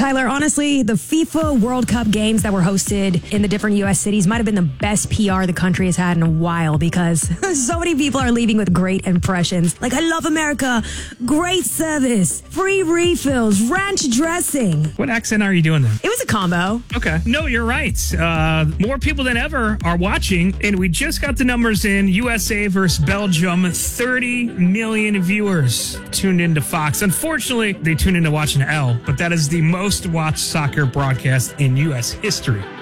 Tyler, honestly, the FIFA World Cup games that were hosted in the different U.S. cities might have been the best PR the country has had in a while because so many people are leaving with great impressions. Like, I love America, great service, free refills, ranch dressing. What accent are you doing there? It was a combo. Okay. No, you're right. More people than ever are watching, and we just got the numbers in. USA versus Belgium, 30 million viewers tuned into Fox. Unfortunately, they tuned into watching L, but that is the most watched soccer broadcast in U.S. history.